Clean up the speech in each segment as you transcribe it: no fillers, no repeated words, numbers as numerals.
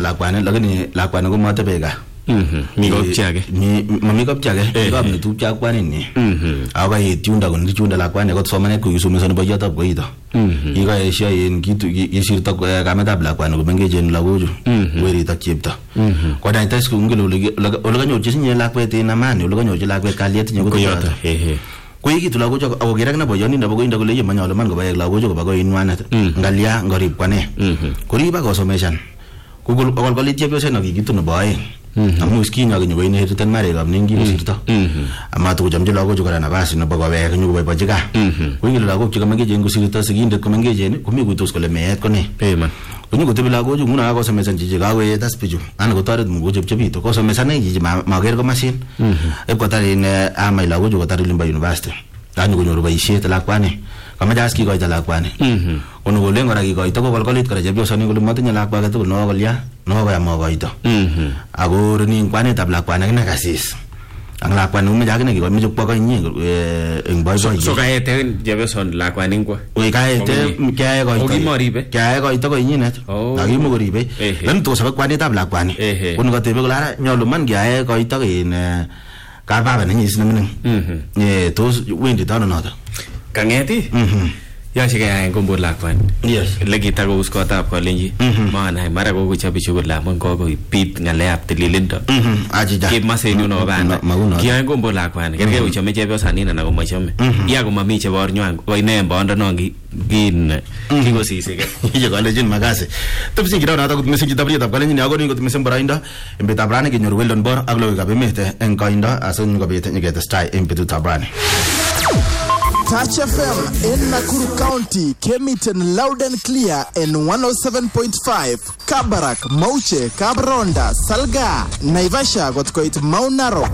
lakwani lakini lakwani ko matabe ka mi kopchage mami kopchage kap ne tupcha kwani ni aka yetiunda kon dichunda lakwani ko somanet ko yusomesoni boyotab koito ika esha en kitu yesirta kametab lakwani ko mengechen lagoju weri ta chepta ko dai tas ko ngelo ole kanyorchi sinye lakwet en amani ole kanyorchi lakwet kalyet tinye ko yoto ko yikitu lagoju akogerak na boyoni ndabo koindo kole yemanyalo man ko bayek lagoju ko bago inwanet ngalia ngorib kwane ko riba ko someshan Google kolkolit chepyoset nakikitu nebo aeng amu iskinya kenyo koinheriten marekab nengi kosirto ama tukuchamchi lagochu kora nafasi nebo kowek kenyo koboibochi gaa koingile lagok chekamengechen kosirto sikindet komengechen komi kuitos kole meet ko ne konyo kotebi lagochu nguno kakosomesan chichi kakoet as bichu ana kotoret mukochepchebitu kosomesane chichi maker komasin ipkotar in amai lagochu kotar olimbo university kanyo konyoru boisiet lakwani kamache as kikoito lakwani kono kolen kora kikoito ko kolkolit kora chepyosani kole matinye lakwa age tugul no kolya no koyam koito ako reni kwanetab lakwani akine kasis ang lakwani umeche akine kikomeche kwo konyi eng boiboiyet so kaete chepyoson lakwani ngwa we kaete kyae koito okimoribe kyae koito ko inyinet akimo koribe lan to sabe kwanetab lakwani kono katebe kole nyolu man kyae koito in kababa nenyis neminin tos wendi tano noto kangeti yache kaya ngombo lakwani yes legita ko uskotab kolenji maana mara ko kuchabi chukula mongo ko pit ngaleap tililindo ajija ke masenu no bana kiya ngombo lakwani kerge uchome chepyosanina na komachome ya komami chebor nywan ko ine mbondo nongi gin kikosisike ye kolejin magase topsin kira na ta kot message tabriet ab kalenjin agoni kot message barainda embe tabrane kenyor weldon bor ak loik ab emete en kainda asun ko bete nyeke testai embe tabrane Touch FM in Nakuru County came it in loud and clear in 107.5. Kabarak, Mauche, Kabronda, Salga, Naivasha got quite Mount Narok.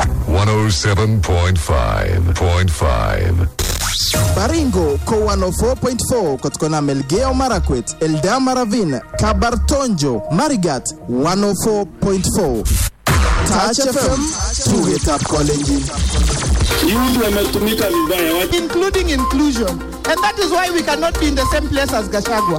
107.5. Baringo, Ko 104.4, Kotkona Melgeo Marakwet, Eldama Ravine, Kabartonjo, Marigat, 104.4. Touch FM, to it up college. Including inclusion. And that is why we cannot be in the same place as Gachagua.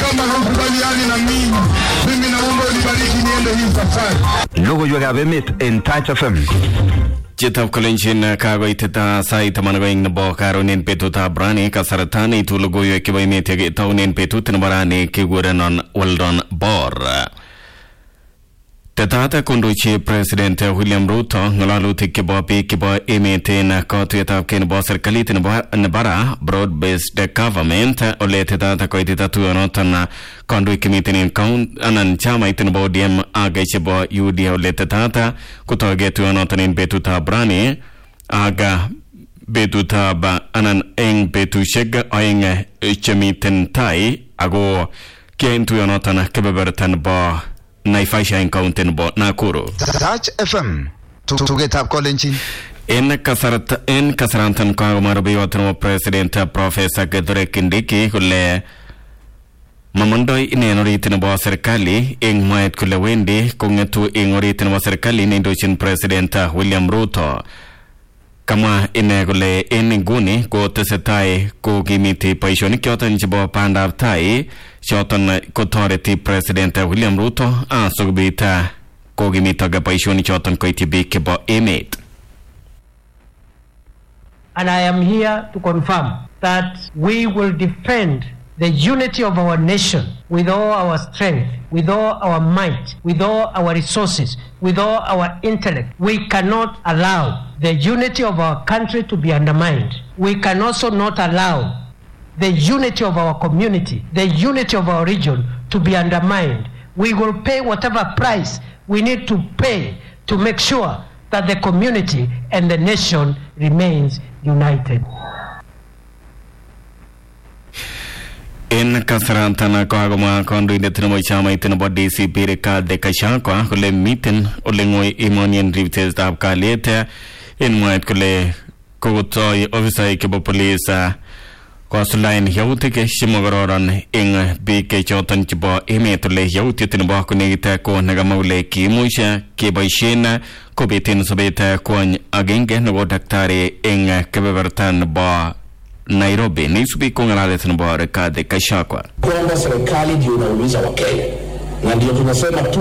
Logoywekab emet en Touch FM. Chitab kolenjin kagoiteta sai tamanagoing nebo karonen betutab rani kasaratan itu logoywek kibo emet yake taunen betut nebo rani kigurenon Weldon Bor. Tetata kondochi President William Ruto ngalalutik kibo biik kibo emetin katuyetab kei nebo serikalit nebara broad-based government ole tetata koitita tuyonoton kondoik kimiten count anan chamait nebo ODM age chebo UDA ole tetata kotoge tuyonoton en betutab rani aga betutab anan eng betushek oeng chemiten tai ako kien tuyonoton kebebertan bo Naivasha en county nebo Nakuru. Touch FM. Tugetab kolenjin. En kasarantan kwa marubiyoto nebo President Professor Kithure Kindiki kule mamondoi ine orit nebo serikali eng mwaet kule wendi kongetu eng orit nebo serikali neindochin President William Ruto. Kama ine kule en nguni ko tesetai ko kimiti boisionik choton chebo bandab tai choton kotoreti President William Ruto asokobit ko kimitoge boisionik choton koityi biik chebo emet. And I am here to confirm that we will defend the unity of our nation with all our strength, with all our might, with all our resources, with all our intellect. We cannot allow the unity of our country to be undermined. We can also not allow the unity of our community, the unity of our region to be undermined. We will pay whatever price we need to pay to make sure that the community and the nation remains united. En kasarantana ko agoma kondoindet nebo chamait nebo DCP Rigathi Gachagua kole miten ole ngoi imonien ribsetab kalyet en mwaet kole kokotoi ofisaek chebo police kosulaen yautik chemokororon eng biik choton chebo emet ole yautiet nebo konekit ko nekama ule kiimuch keboisien kobeten sobet kwony agenge nebo daktari eng kebeberta nebo Nairobi. Nisubi kongalalet nebo Rigathi Gachagua. Kwamba serikali ndio inaumiza Wakenya na ndio tunasema